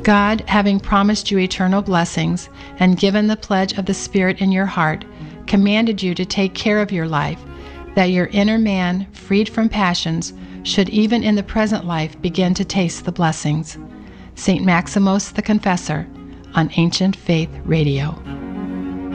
God, having promised you eternal blessings and given the pledge of the Spirit in your heart, commanded you to take care of your life, that your inner man, freed from passions, should even in the present life begin to taste the blessings. St. Maximus the Confessor, on Ancient Faith Radio.